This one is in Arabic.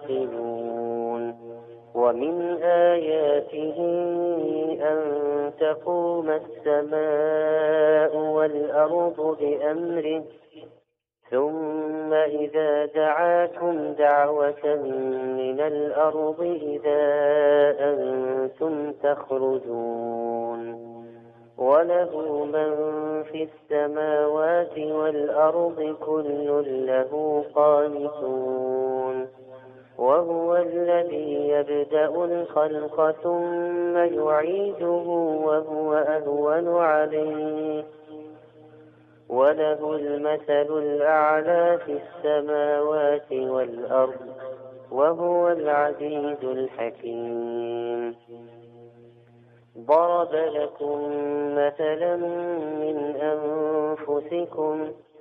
تعقلون. ومن آياته أن تقوم السماء والأرض بأمره ثم إذا دعاكم دعوة من الأرض إذا أنتم تخرجون. وله من في السماوات والأرض كل له قانتون. وهو الذي يبدأ الخلق ثم يعيده وهو أهون عليه وله المثل الأعلى في السماوات والأرض وهو العزيز الحكيم. ضرب لكم مثلا من أنفسكم